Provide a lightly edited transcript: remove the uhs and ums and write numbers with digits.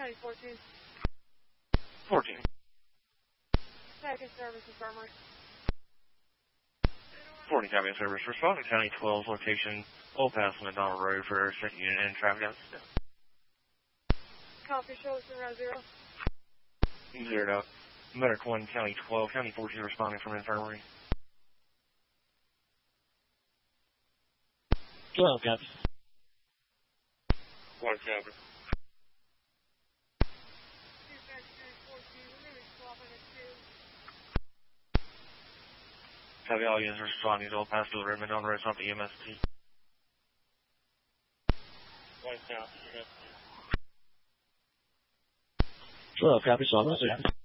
County 14. 14. Second service infirmary. 40 copy service. Responding to County 12 location, Old Pass McDonald Road for second unit and traffic accident. Copy, show us around 0. 0 out. Medic 1, County 12, County 14 responding from infirmary. 12 copy. 1 copy. Copy, all units responding to Old Pass Road, McDonald Road, off the MST. 12 copy, so I'm